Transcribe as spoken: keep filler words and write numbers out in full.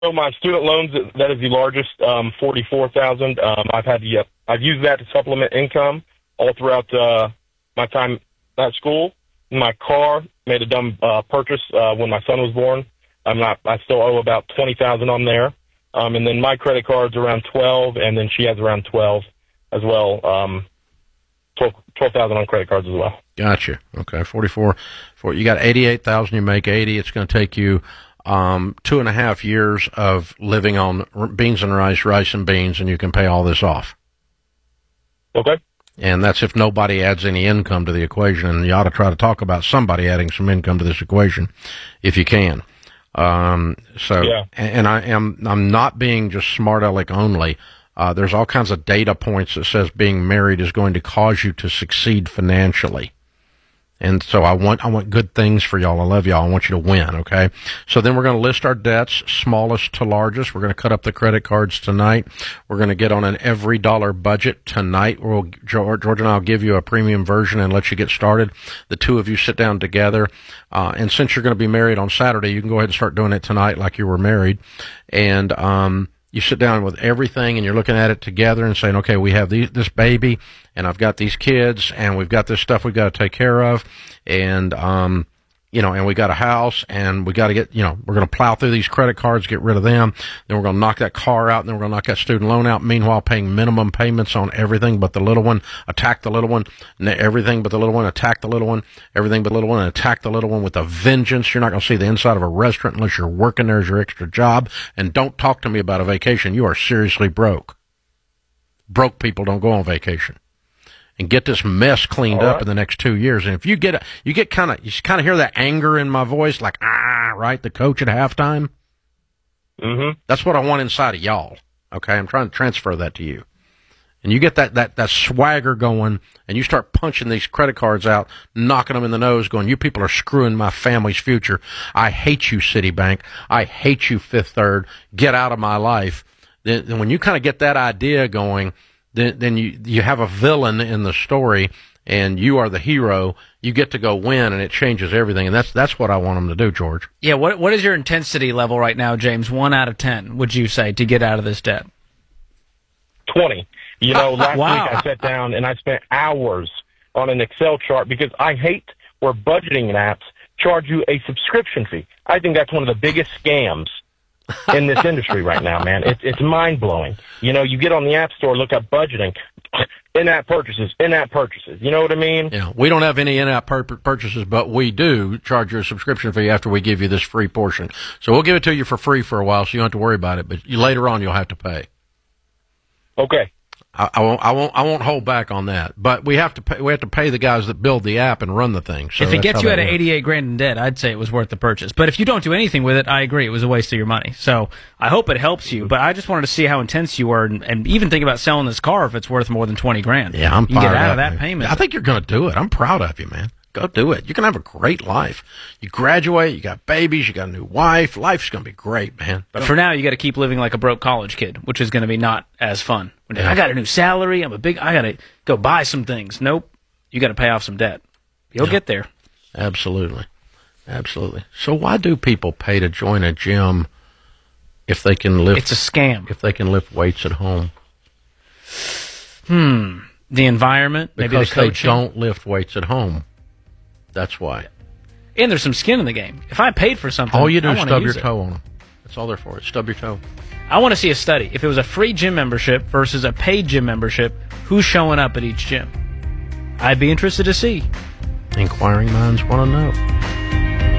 So my student loans, that is the largest, um, forty-four thousand. Um, I've had the, uh, I've used that to supplement income all throughout uh, my time at school. My car, made a dumb uh, purchase uh, when my son was born. I'm not. I still owe about twenty thousand on there. Um, and then my credit card's around twelve, and then she has around twelve as well. Um, twelve thousand on credit cards as well. Gotcha. Okay, forty-four. For you got eighty-eight thousand. You make eighty. It's going to take you um, two and a half years of living on beans and rice, rice and beans, and you can pay all this off. Okay. And that's if nobody adds any income to the equation. And you ought to try to talk about somebody adding some income to this equation, if you can. Um, so, yeah. and I am, I'm not being just smart aleck only. Uh, there's all kinds of data points that says being married is going to cause you to succeed financially. And so I want, I want good things for y'all. I love y'all. I want you to win. Okay. So then we're going to list our debts, smallest to largest. We're going to cut up the credit cards tonight. We're going to get on an every dollar budget tonight. We'll, George, George and I'll give you a premium version and let you get started. The two of you sit down together. Uh, and since you're going to be married on Saturday, you can go ahead and start doing it tonight like you were married. And, um, you sit down with everything and you're looking at it together and saying, okay, we have these, this baby and I've got these kids and we've got this stuff we've got to take care of. And, um, you know, and we got a house and we got to get, you know, we're going to plow through these credit cards, get rid of them. Then we're going to knock that car out and then we're going to knock that student loan out. Meanwhile, paying minimum payments on everything but the little one, attack the little one, everything but the little one, attack the little one, everything but the little one, and attack the little one with a vengeance. You're not going to see the inside of a restaurant unless you're working there as your extra job. And don't talk to me about a vacation. You are seriously broke. Broke people don't go on vacation. And get this mess cleaned All up right. in the next two years. And if you get, a, you get kind of, you kind of hear that anger in my voice, like, ah, right, the coach at halftime. Mm-hmm. That's what I want inside of y'all. Okay, I'm trying to transfer that to you. And you get that, that, that swagger going, and you start punching these credit cards out, knocking them in the nose, going, you people are screwing my family's future. I hate you, Citibank. I hate you, Fifth Third. Get out of my life. Then, then when you kind of get that idea going, then, then you, you have a villain in the story and you are the hero. You get to go win and it changes everything. And that's, that's what I want them to do, George. Yeah. What, what is your intensity level right now, James? One out of ten, would you say, to get out of this debt? twenty. You know, last Wow. week I sat down and I spent hours on an Excel chart because I hate where budgeting apps charge you a subscription fee. I think that's one of the biggest scams in this industry right now, man. It's it's mind-blowing. You know, you get on the App Store, look up budgeting, in-app purchases, in-app purchases. You know what I mean? Yeah, we don't have any in-app pur- purchases, but we do charge you a subscription fee after we give you this free portion. So we'll give it to you for free for a while, so you don't have to worry about it. But you, later on, you'll have to pay. Okay. I, I won't. I won't. I won't hold back on that. But we have to pay. We have to pay the guys that build the app and run the thing. So if it gets you out of works. eighty-eight grand in debt, I'd say it was worth the purchase. But if you don't do anything with it, I agree, it was a waste of your money. So I hope it helps you. But I just wanted to see how intense you were, and, and even think about selling this car if it's worth more than twenty grand. Yeah, I'm you can get fired out up, of that man. payment. I think you're going to do it. I'm proud of you, man. Go do it. You can have a great life. You graduate. You got babies. You got a new wife. Life's going to be great, man. But for now, you got to keep living like a broke college kid, which is going to be not as fun. Yeah. I got a new salary. I'm a big. I got to go buy some things. Nope. You got to pay off some debt. You'll Yeah. get there. Absolutely, absolutely. So why do people pay to join a gym if they can lift? It's a scam. If they can lift weights at home, Hmm. The environment, maybe the because they coaching. don't lift weights at home. That's why. And there's some skin in the game. If I paid for something, All you do I is wanna stub use your it. toe on them. That's all they're for. Stub your toe. I want to see a study. If it was a free gym membership versus a paid gym membership, who's showing up at each gym? I'd be interested to see. Inquiring minds want to know.